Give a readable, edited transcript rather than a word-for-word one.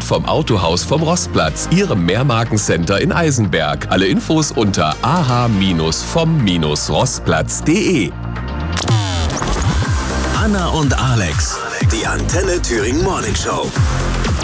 vom Autohaus vom Rostplatz, Ihrem Mehrmarkencenter in Eisenberg. Alle Infos unter ah-vom-rostplatz.de. Anna und Alex, die Antenne Thüringen Morning Show.